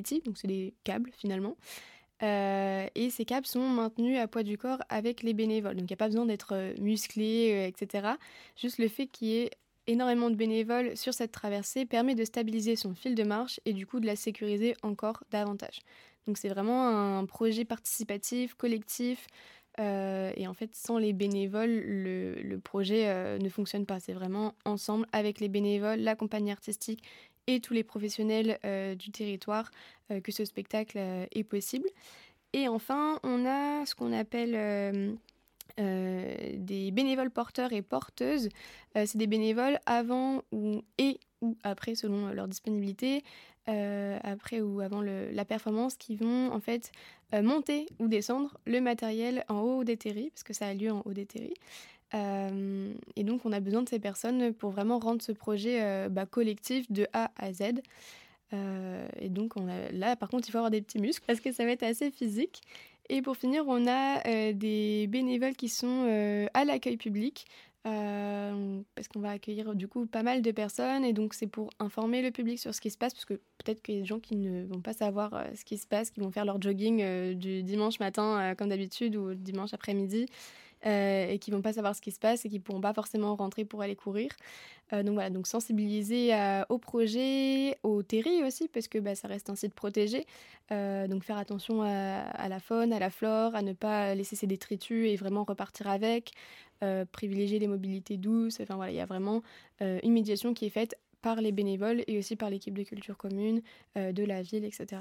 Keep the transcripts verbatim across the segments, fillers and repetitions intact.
pneumatiques, donc c'est des câbles finalement. Euh, et ces câbles sont maintenus à poids du corps avec les bénévoles. Donc il n'y a pas besoin d'être euh, musclé, euh, et cetera. Juste le fait qu'il y ait énormément de bénévoles sur cette traversée permet de stabiliser son fil de marche et du coup de la sécuriser encore davantage. Donc c'est vraiment un projet participatif, collectif. Euh, et en fait, sans les bénévoles, le, le projet euh, ne fonctionne pas. C'est vraiment ensemble avec les bénévoles, la compagnie artistique et tous les professionnels euh, du territoire euh, que ce spectacle euh, est possible. Et enfin, on a ce qu'on appelle euh, euh, des bénévoles porteurs et porteuses. Euh, c'est des bénévoles avant ou, et ou après, selon leur disponibilité, euh, après ou avant le, la performance, qui vont en fait euh, monter ou descendre le matériel en haut des terris, parce que ça a lieu en haut des terris. Euh, et donc, on a besoin de ces personnes pour vraiment rendre ce projet euh, bah, collectif de A à Z. Euh, et donc, on a, là, par contre, il faut avoir des petits muscles parce que ça va être assez physique. Et pour finir, on a euh, des bénévoles qui sont euh, à l'accueil public. Euh, parce qu'on va accueillir du coup pas mal de personnes et donc c'est pour informer le public sur ce qui se passe parce que peut-être qu'il y a des gens qui ne vont pas savoir euh, ce qui se passe, qui vont faire leur jogging euh, du dimanche matin euh, comme d'habitude ou dimanche après-midi euh, et qui vont pas savoir ce qui se passe et qui pourront pas forcément rentrer pour aller courir. Euh, donc voilà, donc sensibiliser euh, au projet, aux terris aussi, parce que bah, ça reste un site protégé. Euh, donc faire attention à, à la faune, à la flore, à ne pas laisser ses détritus et vraiment repartir avec, euh, privilégier les mobilités douces. Enfin voilà, il y a vraiment euh, une médiation qui est faite par les bénévoles et aussi par l'équipe de culture commune euh, de la ville, et cetera.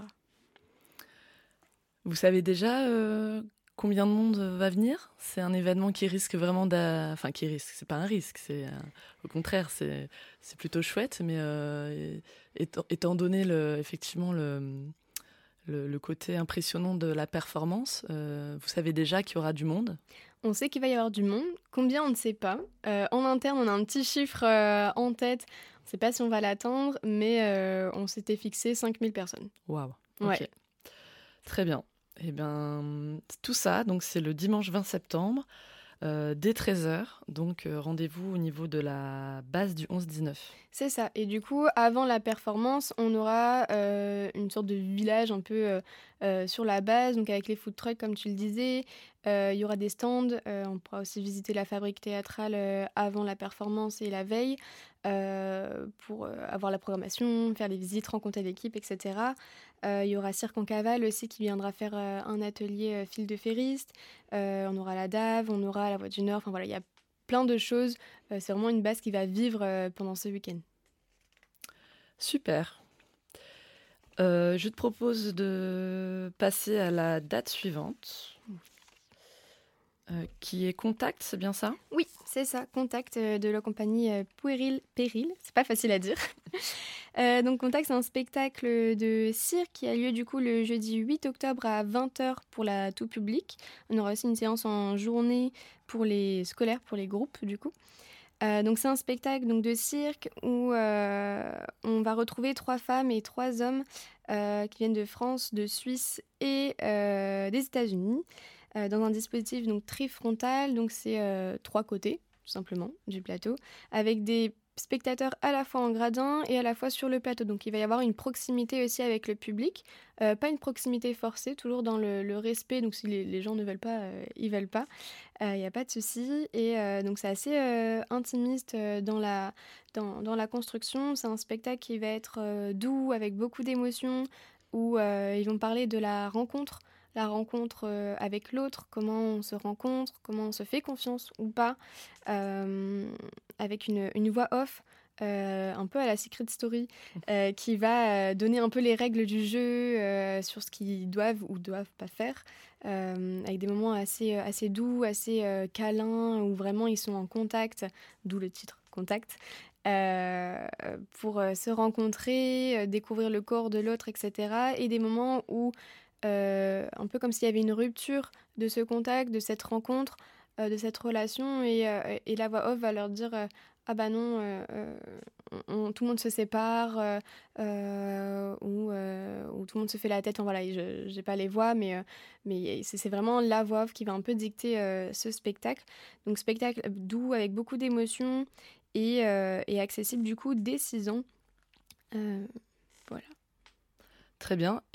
Vous savez déjà euh, combien de monde va venir ? C'est un événement qui risque vraiment d'a... Enfin, qui risque, c'est pas un risque, c'est euh, au contraire, c'est, c'est plutôt chouette, mais euh, étant, étant donné le, effectivement le, le, le côté impressionnant de la performance, euh, vous savez déjà qu'il y aura du monde ? On sait qu'il va y avoir du monde. Combien, on ne sait pas. Euh, en interne, on a un petit chiffre euh, en tête. On ne sait pas si on va l'atteindre, mais euh, on s'était fixé cinq mille personnes. Waouh, ouais. Ok. Très bien. Eh bien, tout ça, donc c'est le dimanche vingt septembre, euh, dès treize heures. Donc, euh, rendez-vous au niveau de la base du onze dix-neuf. C'est ça. Et du coup, avant la performance, on aura euh, une sorte de village un peu euh, euh, sur la base, donc avec les food trucks, comme tu le disais. Euh, Il y aura des stands. Euh, on pourra aussi visiter la fabrique théâtrale euh, avant la performance et la veille euh, pour euh, avoir la programmation, faire des visites, rencontrer l'équipe, et cetera. Euh, il y aura Cirque en Cavale aussi qui viendra faire euh, un atelier euh, fil de ferriste. Euh, on aura la D A V, on aura la Voix du Nord. Enfin voilà, il y a plein de choses. Euh, c'est vraiment une base qui va vivre euh, pendant ce week-end. Super. Euh, je te propose de passer à la date suivante, euh, qui est Contact, c'est bien ça ? Oui, c'est ça, Contact euh, de la compagnie euh, Puéril Péril, c'est pas facile à dire. euh, donc Contact, c'est un spectacle de cirque qui a lieu du coup le jeudi huit octobre à vingt heures pour la tout public. On aura aussi une séance en journée pour les scolaires, pour les groupes du coup. Euh, donc c'est un spectacle donc, de cirque où euh, on va retrouver trois femmes et trois hommes euh, qui viennent de France, de Suisse et euh, des États-Unis euh, dans un dispositif donc trifrontal, donc c'est euh, trois côtés tout simplement du plateau, avec des spectateurs à la fois en gradin et à la fois sur le plateau. Donc il va y avoir une proximité aussi avec le public, euh, pas une proximité forcée, toujours dans le, le respect. Donc si les, les gens ne veulent pas, euh, ils veulent pas. Il n'y a pas de souci. Et euh, donc c'est assez euh, intimiste euh, dans, la, dans, dans la construction. C'est un spectacle qui va être euh, doux, avec beaucoup d'émotions, où euh, ils vont parler de la rencontre, la rencontre euh, avec l'autre, comment on se rencontre, comment on se fait confiance ou pas, euh, avec une, une voix off. Euh, un peu à la Secret Story, euh, qui va euh, donner un peu les règles du jeu euh, sur ce qu'ils doivent ou doivent pas faire, euh, avec des moments assez, assez doux, assez euh, câlins, où vraiment ils sont en contact, d'où le titre Contact, euh, pour euh, se rencontrer, euh, découvrir le corps de l'autre, et cetera. Et des moments où, euh, un peu comme s'il y avait une rupture de ce contact, de cette rencontre, euh, de cette relation, et, euh, et la voix off va leur dire euh, ah bah non, euh, euh, on, on, tout le monde se sépare, euh, euh, ou, euh, ou tout le monde se fait la tête. Enfin, voilà, je n'ai pas les voix, mais, euh, mais c'est, c'est vraiment la voix off qui va un peu dicter euh, ce spectacle. Donc spectacle doux, avec beaucoup d'émotions, et, euh, et accessible du coup dès six ans. Euh, voilà. Très bien.